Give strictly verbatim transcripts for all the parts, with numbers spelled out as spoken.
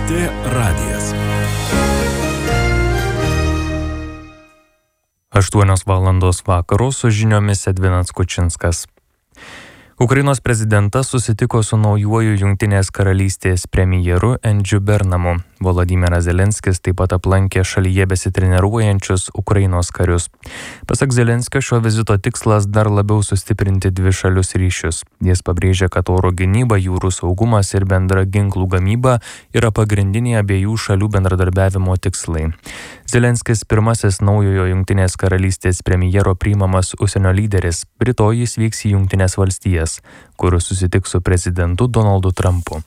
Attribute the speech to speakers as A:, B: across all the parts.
A: T radijas.
B: aštuonios valandos vakaro su žiniomis Edvinas Kučinskas. Ukrainos prezidentas susitiko su naujuoju Jungtinės karalystės premjeru Andžiu Bernamu. Volodymyras Zelenskis taip pat aplankė šalyje besitreniruojančius Ukrainos karius. Pasak Zelenskio, šio vizito tikslas dar labiau sustiprinti dvišalius ryšius. Jis pabrėžė, kad oro gynyba, jūrų saugumas ir bendra ginklų gamyba yra pagrindiniai abiejų šalių bendradarbiavimo tikslai. Zelenskis pirmasis naujojo Jungtinės karalystės premjero priimamas užsienio lyderis. Rytoj jis vyks į Jungtinės valstijas, kur susitiks su prezidentu Donaldu Trumpu.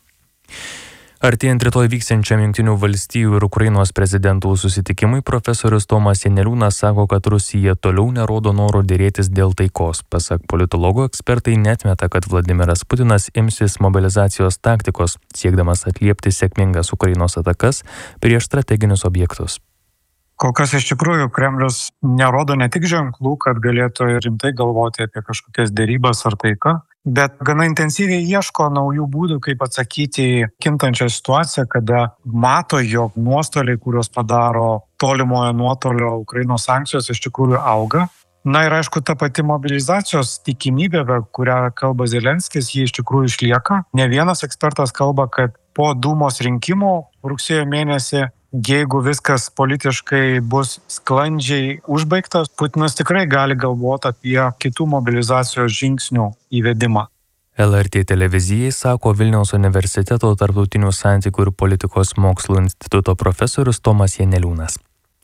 B: Artėjant rytoj vyksiančiam Jungtinių valstijų ir Ukrainos prezidentų susitikimui, profesorius Tomas Janeliūnas sako, kad Rusija toliau nerodo noro dėrėtis dėl taikos. Pasak politologo, ekspertai neatmeta, kad Vladimiras Putinas imsis mobilizacijos taktikos, siekdamas atliepti sėkmingas Ukrainos atakas prieš strateginius objektus.
C: Kol kas iš tikrųjų Kremlius nerodo ne tik ženklų, kad galėtų rimtai galvoti apie kažkokias dėrybas ar taiką, bet gana intensyviai ieško naujų būdų, kaip atsakyti į kintančią situaciją, kada mato, jog nuostoliai, kuriuos padaro tolimojo nuotolio Ukrainos sankcijos, iš tikrųjų auga. Na ir aišku, ta pati mobilizacijos tikimybė, apie kurią kalba Zelenskis, ji iš tikrųjų išlieka. Ne vienas ekspertas kalba, kad po Dūmos rinkimų rugsėjo mėnesį, jeigu viskas politiškai bus sklandžiai užbaigtas, Putinas tikrai gali galvoti apie kitų mobilizacijos žingsnių įvedimą.
B: L R T televizijai sako Vilniaus universiteto tarptautinių santykių ir politikos mokslų instituto profesorius Tomas Janeliūnas.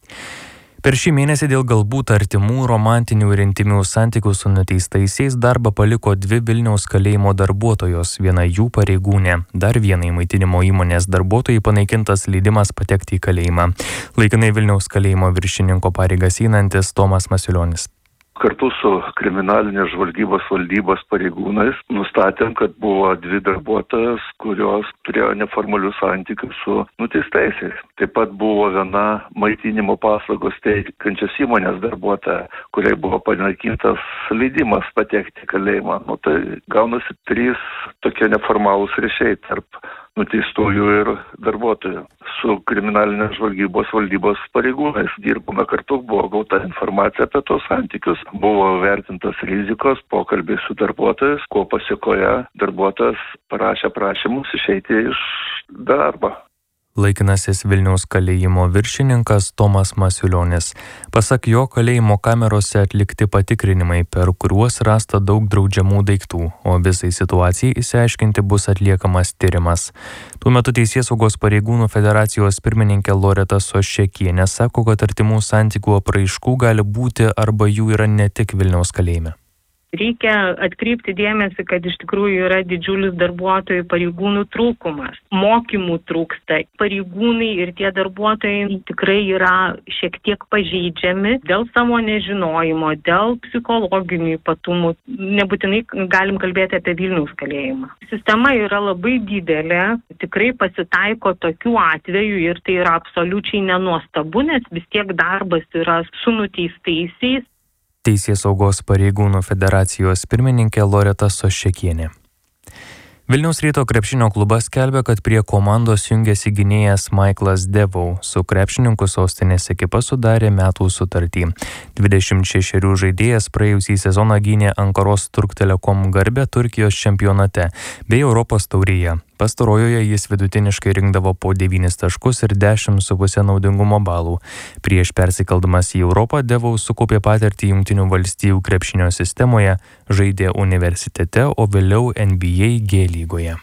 B: Per šį mėnesį dėl galbūt artimų, romantinių ir intimių santykių su nuteistaisiais darbą paliko dvi Vilniaus kalėjimo darbuotojos, viena jų pareigūnė. Dar vienai maitinimo įmonės darbuotojai panaikintas leidimas patekti į kalėjimą. Laikinai Vilniaus kalėjimo viršininko pareigas einantis Tomas Masiulionis.
D: Kartu su kriminalinės žvalgybos valdybos pareigūnais nustatėm, kad buvo dvi darbuotojas, kurios turėjo neformalius santykius su nuteistaisiais. Taip pat buvo viena maitinimo paslaugos teikiančios įmonės darbuotoja, kuriai buvo panaikintas leidimas patekti į kalėjimą. Nu, tai gaunasi trys tokie neformalūs ryšiai tarp nuteistųjų ir darbuotojų. Su kriminalinės žvalgybos valdybos pareigūnais dirbome kartu, buvo gauta informacija apie tos santykius, buvo vertintas rizikos, pokalbiai su darbuotojais, ko pasiekoje darbuotojas parašė prašymus išeiti iš darbo.
B: Laikinasis Vilniaus kalėjimo viršininkas Tomas Masiulionis. Pasak jo, kalėjimo kamerose atlikti patikrinimai, per kuriuos rasta daug draudžiamų daiktų, o visai situacijai išsiaiškinti bus atliekamas tyrimas. Tuo metu Teisėsaugos pareigūnų federacijos pirmininkė Loreta Soščekienė sako, kad artimų santykių apraiškų gali būti arba jų yra ne tik Vilniaus kalėjime.
E: Reikia atkreipti dėmesį, kad iš tikrųjų yra didžiulis darbuotojų pareigūnų trūkumas. Mokymų trūksta. Pareigūnai ir tie darbuotojai tikrai yra šiek tiek pažeidžiami dėl savo nežinojimo, dėl psichologinių ypatumų. Nebūtinai galim kalbėti apie Vilniaus kalėjimą. Sistema yra labai didelė, tikrai pasitaiko tokių atvejų ir tai yra absoliučiai nenuostabu, nes vis tiek darbas yra su nuteistaisiais.
B: Teisėsaugos pareigūnų federacijos pirmininkė Loreta Soščekienė. Vilniaus Ryto krepšinio klubas skelbia, kad prie komandos jungiasi gynėjas Michaelas Devau. Su krepšininku sostinės ekipa sudarė metų sutartį. dvidešimt šešerių žaidėjas praėjusį sezoną gynė Ankaros Turk Telekom garbę Turkijos čempionate bei Europos taurėje. Pastarojoje jis vidutiniškai rinkdavo po devynis taškus ir dešimt su puse naudingumo balų. Prieš persikeldamas į Europą Devau sukaupė patirtį Jungtinių valstijų krepšinio sistemoje, žaidė universitete, o vėliau N B A G lygoje.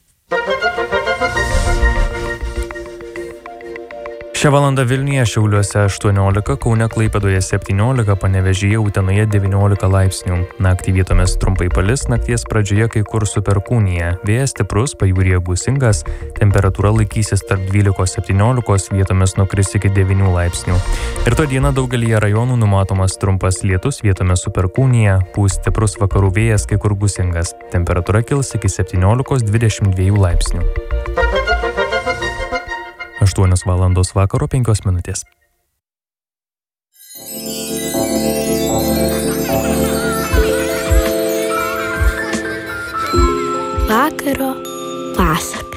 B: Šią valandą Vilniuje, Šiauliuose aštuoniolika, Kaune, Klaipėdoje septyniolika, Panevėžyje, Utenoje devyniolika laipsnių. Naktį vietomis trumpai palis, nakties pradžioje kai kur su perkūnija. Vėjas stiprus, pajūryje gūsingas, temperatūra laikysis tarp dvylikos septyniolikos, vietomis nukris iki devynių laipsnių. Rytoj dieną daugelyje rajonų numatomas trumpas lietus, vietomis su perkūnija, pūs stiprus vakarų vėjas, kai kur gūsingas. Temperatūra kils iki septyniolikos dvidešimt dviejų laipsnių. aštuonios valandos vakaro penkios minutės.
F: Vakaro pasaka.